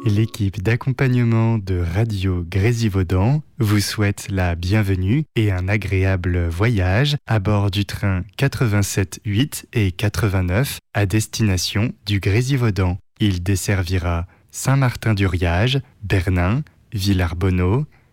L'équipe d'accompagnement de Radio Grésivaudan vous souhaite la bienvenue et un agréable voyage à bord du train 87-8 et 89 à destination du Grésivaudan. Il desservira Saint-Martin-du-Riage, Bernin, Villarbonneau,